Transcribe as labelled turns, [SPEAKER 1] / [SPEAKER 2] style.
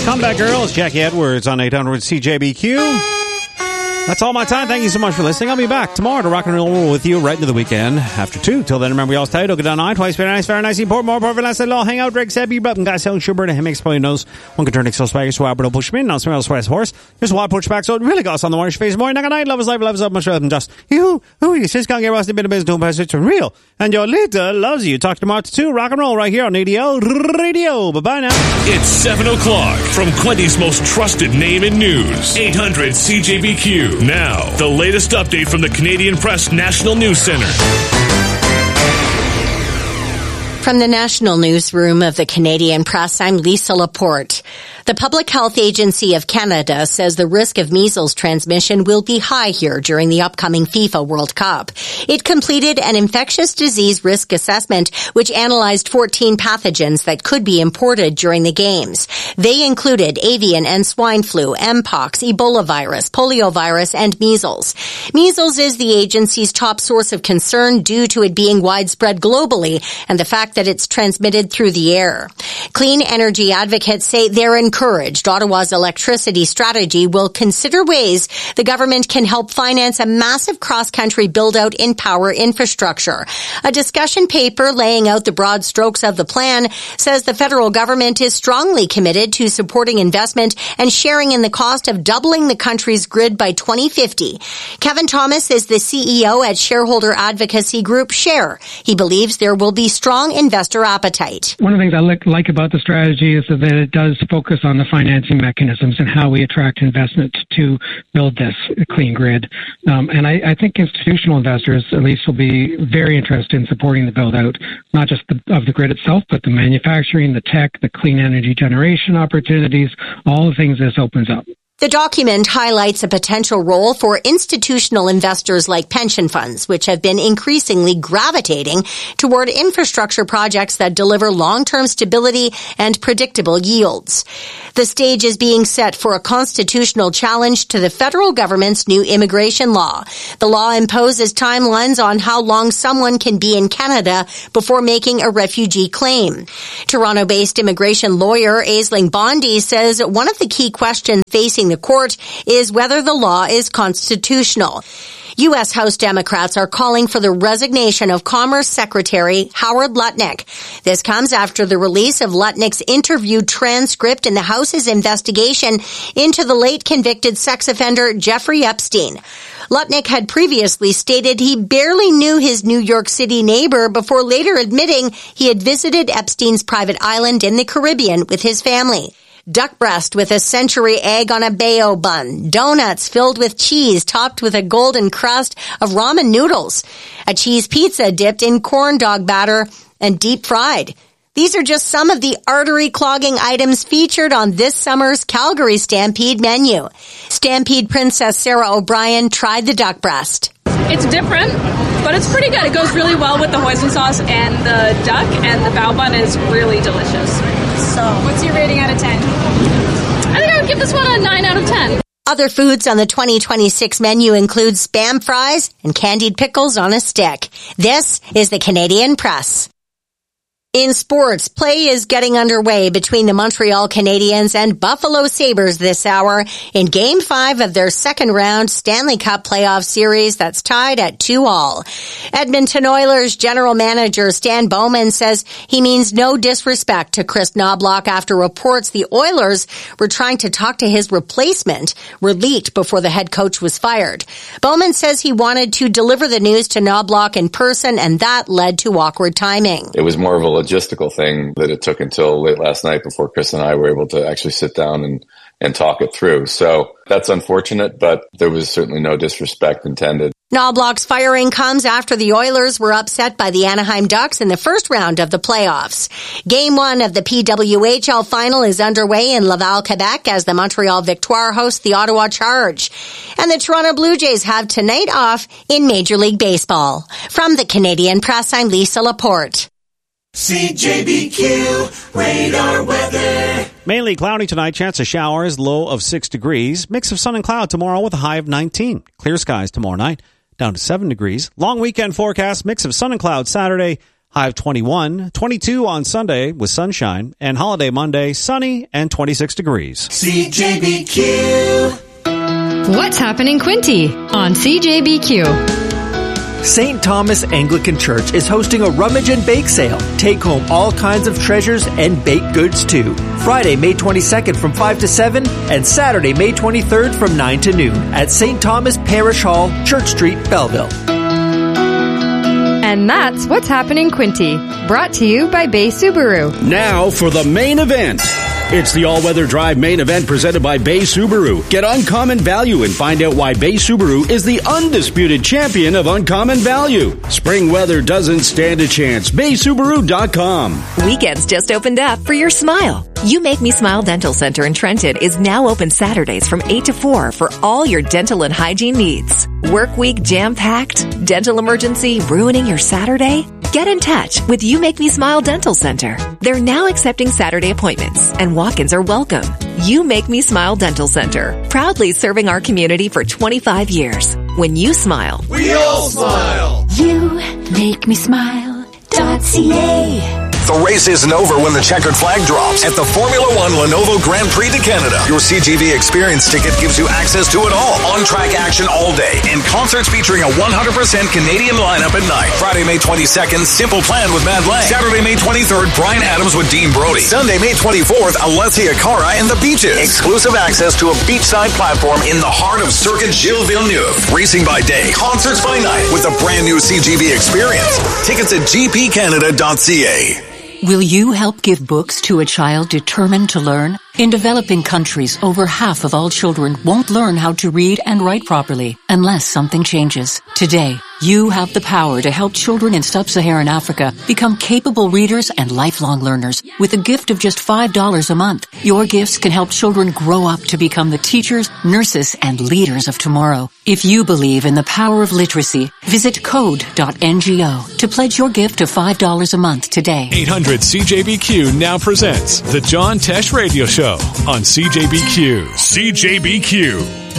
[SPEAKER 1] Comeback Girls, Jackie Edwards on 800 CJBQ. That's all my time. Thank you so much for listening. I'll be back tomorrow to rock and roll with you right into the weekend after 2. Till then, remember, we always tell you, don't get down on twice, very nice, important, more important, less than all. Hang out, Drake, Sebby, Button, guys, selling Schubert, and him explaining those. One can turn Excel swagger, so Albert, push me in, now smell sweat horse. Here's a wild pushback, so it really got us on the morning face more. Night, love is life, love is up, much rather than just, who you sis can't get rusty bit of business, don't pass it to real. And your leader loves you. Talk to tomorrow at 2, rock and roll right here on ADL Radio. Bye-bye now.
[SPEAKER 2] It's 7 o'clock from Quinty's most trusted name in news. 800 CJBQ. Now, the latest update from the Canadian Press National News Centre.
[SPEAKER 3] From the National Newsroom of the Canadian Press, I'm Lisa Laporte. The Public Health Agency of Canada says the risk of measles transmission will be high here during the upcoming FIFA World Cup. It completed an infectious disease risk assessment which analyzed 14 pathogens that could be imported during the games. They included avian and swine flu, mpox, Ebola virus, poliovirus, and measles. Measles is the agency's top source of concern due to it being widespread globally and the fact that it's transmitted through the air. Clean energy advocates say they're encouraged Ottawa's electricity strategy will consider ways the government can help finance a massive cross-country build-out in power infrastructure. A discussion paper laying out the broad strokes of the plan says the federal government is strongly committed to supporting investment and sharing in the cost of doubling the country's grid by 2050. Kevin Thomas is the CEO at shareholder advocacy group Share. He believes there will be strong investor appetite.
[SPEAKER 4] One of the things I like about the strategy is that it does focus on the financing mechanisms and how we attract investment to build this clean grid. And I think institutional investors, at least, will be very interested in supporting the build-out, not just of the grid itself, but the manufacturing, the tech, the clean energy generation opportunities, all the things this opens up.
[SPEAKER 3] The document highlights a potential role for institutional investors like pension funds, which have been increasingly gravitating toward infrastructure projects that deliver long-term stability and predictable yields. The stage is being set for a constitutional challenge to the federal government's new immigration law. The law imposes timelines on how long someone can be in Canada before making a refugee claim. Toronto-based immigration lawyer Aisling Bondi says one of the key questions facing the court is whether the law is constitutional. U.S. House Democrats are calling for the resignation of Commerce Secretary Howard Lutnick. This comes after the release of Lutnick's interview transcript in the House's investigation into the late convicted sex offender Jeffrey Epstein. Lutnick had previously stated he barely knew his New York City neighbor before later admitting he had visited Epstein's private island in the Caribbean with his family. Duck breast with a century egg on a Bayo bun. Donuts filled with cheese topped with a golden crust of ramen noodles. A cheese pizza dipped in corn dog batter and deep fried. These are just some of the artery-clogging items featured on this summer's Calgary Stampede menu. Stampede Princess Sarah O'Brien tried the duck breast.
[SPEAKER 5] It's different, but it's pretty good. It goes really well with the hoisin sauce and the duck, and the bao bun is really delicious. So, what's your rating out of 10? I think I would give this one a 9 out of 10.
[SPEAKER 3] Other foods on the 2026 menu include Spam fries and candied pickles on a stick. This is the Canadian Press. In sports, play is getting underway between the Montreal Canadiens and Buffalo Sabres this hour in Game 5 of their second round Stanley Cup playoff series that's tied at 2-2. Edmonton Oilers general manager Stan Bowman says he means no disrespect to Chris Knoblauch after reports the Oilers were trying to talk to his replacement were leaked before the head coach was fired. Bowman says he wanted to deliver the news to Knoblauch in person, and that led to awkward timing.
[SPEAKER 6] It was more of a logistical thing that it took until late last night before Chris and I were able to actually sit down and talk it through. So that's unfortunate, but there was certainly no disrespect intended.
[SPEAKER 3] Knoblauch's firing comes after the Oilers were upset by the Anaheim Ducks in the first round of the playoffs. Game 1 of the PWHL final is underway in Laval, Quebec, as the Montreal Victoire hosts the Ottawa Charge. And the Toronto Blue Jays have tonight off in Major League Baseball. From the Canadian Press, I'm Lisa Laporte.
[SPEAKER 7] CJBQ radar weather.
[SPEAKER 1] Mainly cloudy tonight, chance of showers, low of 6 degrees. Mix of sun and cloud tomorrow with a high of 19. Clear skies tomorrow night, down to 7 degrees. Long weekend forecast, mix of sun and cloud Saturday, High of 21, 22 on Sunday with sunshine, and holiday Monday, sunny and 26 degrees.
[SPEAKER 7] CJBQ.
[SPEAKER 8] What's happening, Quinty, on CJBQ?
[SPEAKER 9] St. Thomas Anglican Church is hosting a rummage and bake sale. Take home all kinds of treasures and baked goods too. Friday, May 22nd from 5 to 7 and Saturday, May 23rd from 9 to noon at St. Thomas Parish Hall, Church Street, Belleville.
[SPEAKER 8] And that's What's Happening, Quinty, brought to you by Bay Subaru.
[SPEAKER 10] Now for the main event. It's the All-Weather Drive main event presented by Bay Subaru. Get uncommon value and find out why Bay Subaru is the undisputed champion of uncommon value. Spring weather doesn't stand a chance. BaySubaru.com.
[SPEAKER 11] Weekends just opened up for your smile. You Make Me Smile Dental Center in Trenton is now open Saturdays from 8 to 4 for all your dental and hygiene needs. Work week jam-packed? Dental emergency ruining your Saturday? Get in touch with You Make Me Smile Dental Center. They're now accepting Saturday appointments, and walk-ins are welcome. You Make Me Smile Dental Center, proudly serving our community for 25 years. When you smile,
[SPEAKER 7] we all smile.
[SPEAKER 12] You Make Me Smile.ca.
[SPEAKER 13] The race isn't over when the checkered flag drops at the Formula One Lenovo Grand Prix de Canada. Your CGV Experience ticket gives you access to it all. On-track action all day and concerts featuring a 100% Canadian lineup at night. Friday, May 22nd, Simple Plan with Mad Lang. Saturday, May 23rd, Bryan Adams with Dean Brody. Sunday, May 24th, Alessia Cara and the Beaches. Exclusive access to a beachside platform in the heart of Circuit Gilles Villeneuve. Racing by day, concerts by night with a brand new CGV Experience. Tickets at gpcanada.ca.
[SPEAKER 14] Will you help give books to a child determined to learn? In developing countries, over half of all children won't learn how to read and write properly unless something changes. Today, you have the power to help children in sub-Saharan Africa become capable readers and lifelong learners with a gift of just $5 a month. Your gifts can help children grow up to become the teachers, nurses, and leaders of tomorrow. If you believe in the power of literacy, visit code.ngo to pledge your gift of $5 a month today.
[SPEAKER 2] 800 CJBQ now presents the John Tesh Radio Show on CJBQ. CJBQ.